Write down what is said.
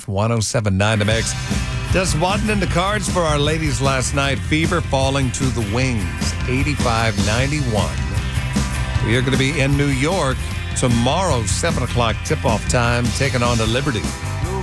107.9 The Mix. Just wasn't in the cards for our ladies last night. Fever falling to the wings, 85-91. We are going to be in New York tomorrow, 7 o'clock tip-off time, taking on the Liberty.